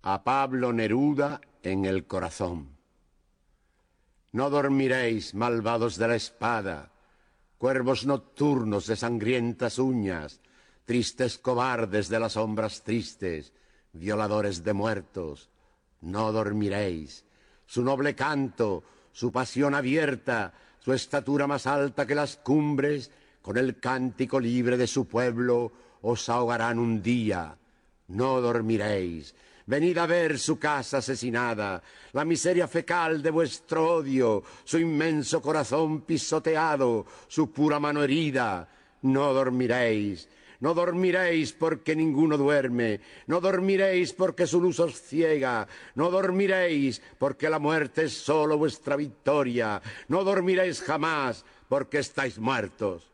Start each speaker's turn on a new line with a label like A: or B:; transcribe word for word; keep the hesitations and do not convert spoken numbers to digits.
A: a Pablo Neruda en el corazón. No dormiréis, malvados de la espada, cuervos nocturnos de sangrientas uñas, tristes cobardes de las sombras tristes, violadores de muertos. No dormiréis. Su noble canto, su pasión abierta, su estatura más alta que las cumbres, con el cántico libre de su pueblo, os ahogarán un día. No dormiréis. Venid a ver su casa asesinada, la miseria fecal de vuestro odio, su inmenso corazón pisoteado, su pura mano herida. No dormiréis. No dormiréis porque ninguno duerme, no dormiréis porque su luz os ciega, no dormiréis porque la muerte es solo vuestra victoria, no dormiréis jamás porque estáis muertos.